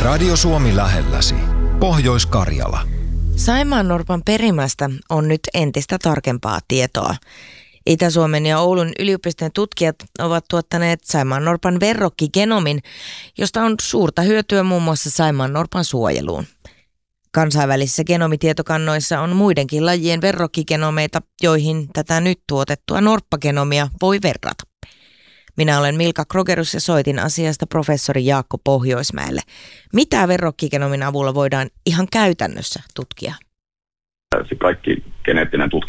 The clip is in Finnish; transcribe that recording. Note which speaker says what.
Speaker 1: Radio Suomi lähelläsi. Pohjois-Karjala.
Speaker 2: Saimaannorpan perimästä on nyt entistä tarkempaa tietoa. Itä-Suomen ja Oulun yliopistojen tutkijat ovat tuottaneet saimaannorpan verrokkigenomin, josta on suurta hyötyä muun muassa saimaannorpan suojeluun. Kansainvälisissä genomitietokannoissa on muidenkin lajien verrokkigenomeita, joihin tätä nyt tuotettua norppagenomia voi verrata. Minä olen Milka Krogerus ja soitin asiasta professori Jaakko Pohjoismäelle. Mitä verrokkigenomin avulla voidaan ihan käytännössä tutkia?
Speaker 3: Se kaikki geneettinen tutkimus